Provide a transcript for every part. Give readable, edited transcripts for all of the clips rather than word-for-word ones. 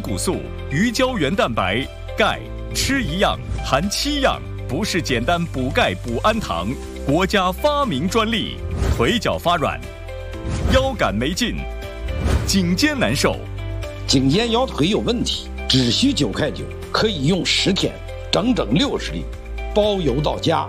骨素、鱼胶原蛋白、钙，吃一样含7样，不是简单补钙补氨糖。国家发明专利。腿脚发软，腰杆没劲，颈肩难受。 颈肩腰腿有问题，只需9块9，可以用10天，整整60粒，包邮到家。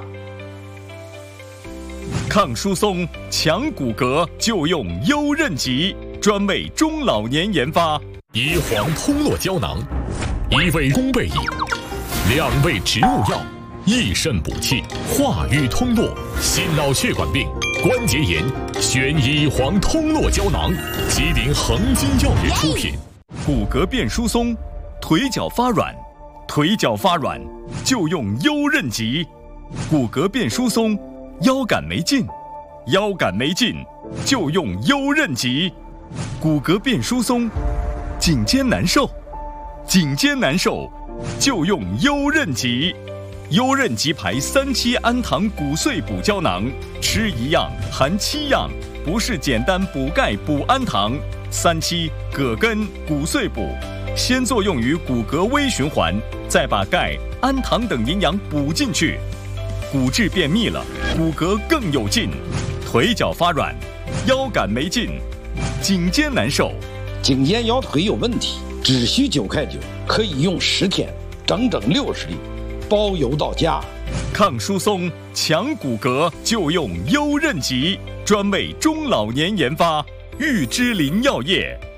抗疏松、强骨骼就用优韧极，专为中老年研发。 椰黄通络胶囊，1味功倍饮，2味植物药，益肾补气，化瘀通络，心脑血管病、关节炎，选椰黄通络胶囊，吉林恒金药业出品。 骨骼变疏松，腿脚发软，腿脚发软就用优韧极。骨骼变疏松，腰杆没劲，腰杆没劲就用优韧极。骨骼变疏松，颈肩难受，颈肩难受就用优韧极。优韧极牌3期氨糖骨碎补胶囊，吃一样含7样，不是简单补钙补氨糖。3期葛根骨碎补，先作用于骨骼微循环，再把钙、氨糖等营养补进去，骨质变密了，骨骼更有劲。腿脚发软，腰杆没劲，颈肩难受。 颈肩腰腿有问题，只需9块9，可以用10天，整整60粒，包邮到家。 抗疏松、强骨骼就用优韧极，专为中老年研发。玉芝林药业。